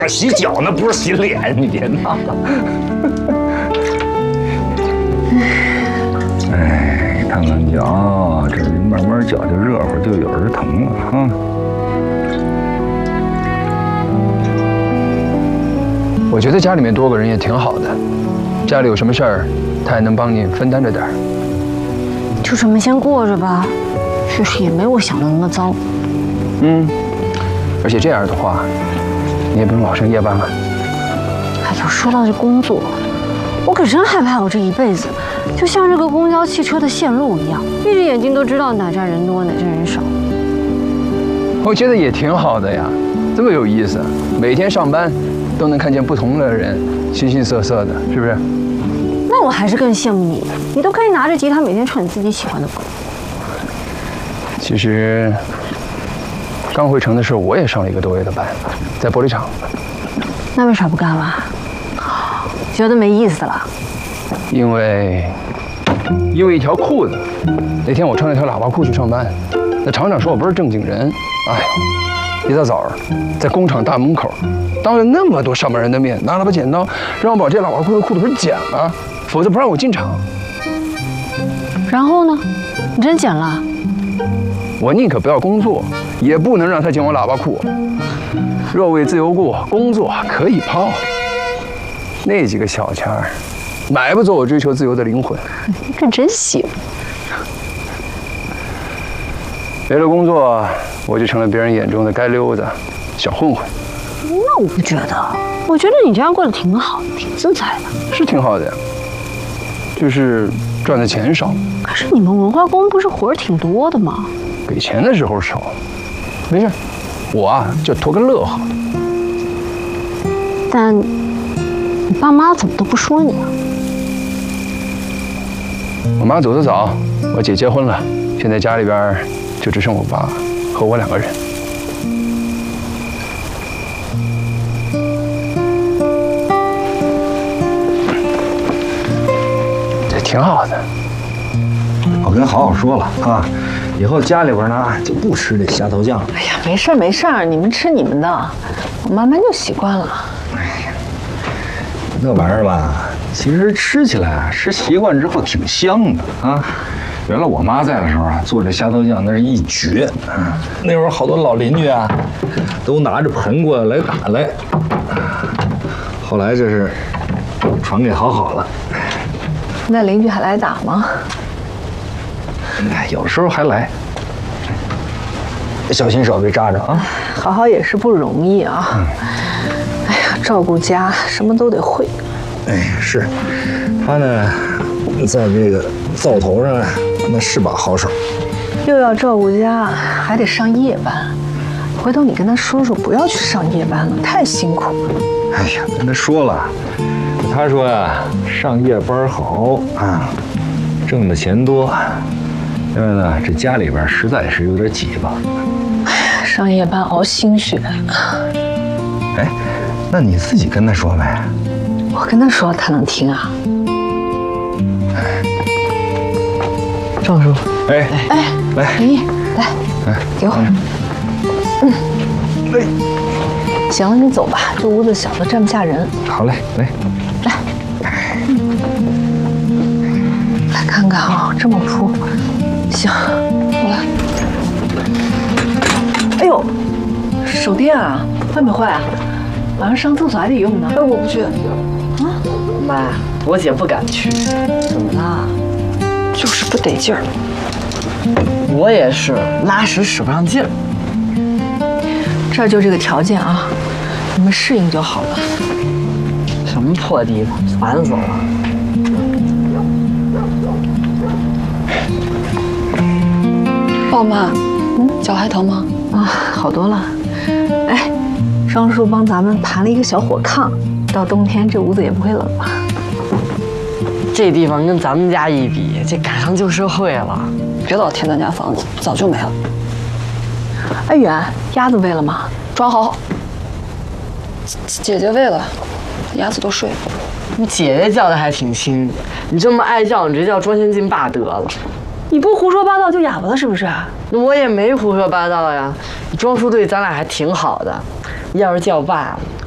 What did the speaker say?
洗脚呢，不是洗脸，你别闹。哎，烫烫脚，这慢慢脚就热乎，就有人疼了哈。 我觉得家里面多个人也挺好的，家里有什么事儿，他也能帮你分担着点儿。 就这么先过着吧，确实也没我想的那么糟。 而且这样的话，你也不用老上夜班了。 哎呦，说到这工作，我可真害怕我这一辈子就像这个公交汽车的线路一样，闭着眼睛都知道哪站人多哪站人少。 我觉得也挺好的呀，这么有意思，每天上班都能看见不同的人，形形色色的，是不是？ 那我还是更羡慕你，你都可以拿着吉他每天唱你自己喜欢的歌。 其实刚回城的时候，我也上了1个多月的班，在玻璃厂。 那为啥不干了？觉得没意思了？ 因为一条裤子。那天我穿了条喇叭裤去上班，那厂长说我不是正经人。哎呦，一大早在工厂大门口，当着那么多上班人的面，拿了把剪刀，让我把这喇叭裤的裤腿剪了，否则不让我进厂。 然后呢？你真剪了？ 我宁可不要工作，也不能让他剪我喇叭裤。若为自由故，工作可以抛。那几个小钱儿，买不走我追求自由的灵魂。 你可真行。 没了工作，我就成了别人眼中的街溜子、小混混。 那我不觉得，我觉得你这样过得挺好，挺自在的。 是挺好的呀，就是赚的钱少。 可是你们文化宫不是活儿挺多的吗？ 给钱的时候少，没事，我啊就图个乐呵。 但你爸妈怎么都不说你啊？ 我妈走得早，我姐结婚了，现在家里边就只剩我爸和我2个人。这挺好的。 我跟好好说了啊，以后家里边呢就不吃这虾头酱了。 哎呀，没事儿没事儿，你们吃你们的，我慢慢就习惯了。 那玩意儿吧，其实吃起来吃习惯之后挺香的啊。原来我妈在的时候啊，做这虾头酱那是一绝。那会儿好多老邻居啊，都拿着盆过来打来。后来这是传给好好了。 那邻居还来打吗？ 哎，有时候还来。小心手别扎着啊！ 好好也是不容易啊。哎呀，照顾家什么都得会。 哎，是，他呢，在这个灶头上那是把好手。 又要照顾家，还得上夜班。回头你跟他说说，不要去上夜班了，太辛苦了。 哎呀，跟他说了，他说呀，上夜班好啊，挣的钱多。因为呢，这家里边实在是有点挤吧。 上夜班熬心血。 哎，那你自己跟他说呗。 我跟他说，他能听啊？赵叔， 哎，来， 林毅，来，给我。 来， 行了，你走吧，这屋子小的站不下人。 好嘞，来， 来看看啊，这么铺。行，我来。哎呦，手电啊，坏没坏啊？晚上上厕所还得用呢。我不去。啊， 妈，我姐不敢去。 怎么啦？就是不得劲儿。 我也是，拉屎使不上劲儿。 这儿就这个条件啊，你们适应就好了。 什么破地方，烦死了。 爸妈，脚还疼吗？啊，好多了。哎，双叔帮咱们盘了一个小火炕，到冬天这屋子也不会冷了。 这地方跟咱们家一比，这赶上旧社会了。 别老提咱家房子，早就没了。哎，远，鸭子喂了吗？装好。姐姐喂了，鸭子都睡了。 你姐姐叫的还挺轻，你这么爱叫，你直接叫庄先进爸得了。 你不胡说八道就哑巴了是不是？ 我也没胡说八道呀，庄叔对咱俩还挺好的，要是叫爸，